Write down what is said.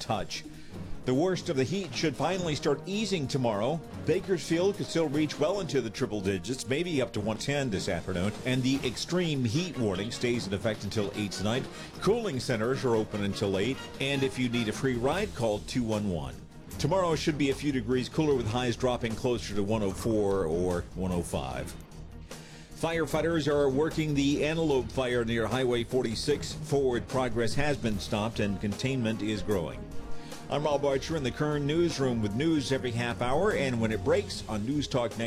touch. The worst of the heat should finally start easing tomorrow. Bakersfield could still reach well into the triple digits, maybe up to 110 this afternoon. And the extreme heat warning stays in effect until 8 tonight. Cooling centers are open until 8. And if you need a free ride, call 211. Tomorrow should be a few degrees cooler with highs dropping closer to 104 or 105. Firefighters are working the Antelope Fire near Highway 46. Forward progress has been stopped and containment is growing. I'm Rob Archer in the Kern Newsroom with news every half hour and when it breaks on News Talk 90.